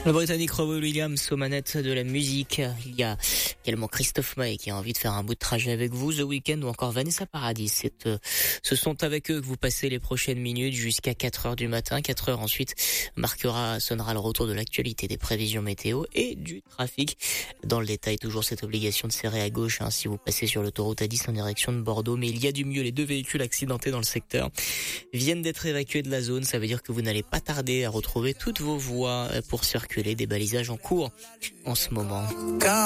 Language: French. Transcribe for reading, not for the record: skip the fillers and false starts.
Le Britannique Robbie Williams aux manettes de la musique. Il y a également Christophe Maé qui a envie de faire un bout de trajet avec vous. The Weeknd ou encore Vanessa Paradis. Ce sont avec eux que vous passez les prochaines minutes jusqu'à 4h du matin. 4h ensuite sonnera le retour de l'actualité, des prévisions météo et du trafic. Dans le détail, toujours cette obligation de serrer à gauche si vous passez sur l'autoroute A10 en direction de Bordeaux. Mais il y a du mieux. Les 2 véhicules accidentés dans le secteur viennent d'être évacués de la zone. Ça veut dire que vous n'allez pas tarder à retrouver toutes vos voies pour circuler. Des balisages en cours en ce moment.